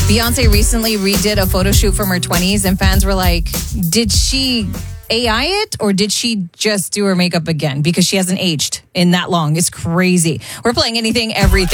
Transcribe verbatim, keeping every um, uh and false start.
Beyonce recently redid a photo shoot from her twenties, and fans were like, did she A I it or did she just do her makeup again? Because she hasn't aged in that long. It's crazy. We're playing anything, everything.